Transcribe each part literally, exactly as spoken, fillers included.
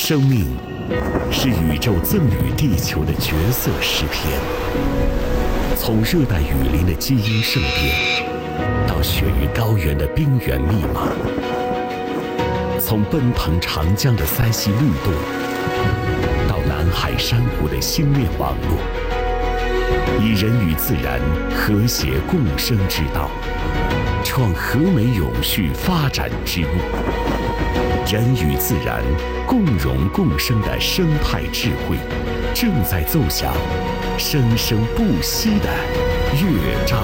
生命是宇宙赠予地球的绝色诗篇。从热带雨林的基因盛变，到雪域高原的冰原密码；从奔腾长江的三溪律动，到南海珊瑚的星面网络，以人与自然和谐共生之道，创和美永续发展之路。人与自然共荣共生的生态智慧，正在奏响生生不息的乐章。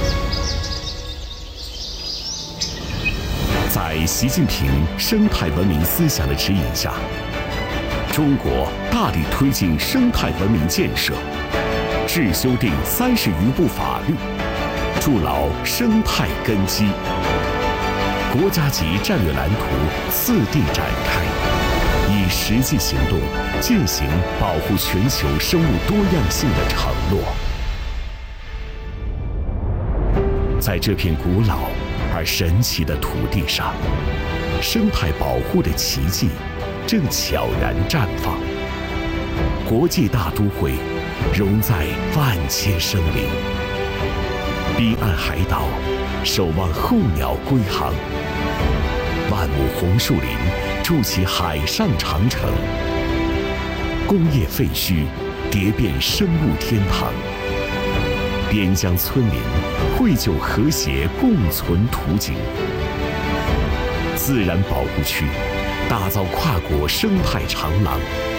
在习近平生态文明思想的指引下，中国大力推进生态文明建设，制修订三十余部法律，筑牢生态根基。国家级战略蓝图次第展开，以实际行动践行保护全球生物多样性的承诺。在这片古老而神奇的土地上，生态保护的奇迹正悄然绽放。国际大都会融在万千生灵，彼岸海岛守望候鸟归航，万亩红树林筑起海上长城，工业废墟叠变生物天堂，边疆村民绘就和谐共存图景。自然保护区打造跨国生态长廊，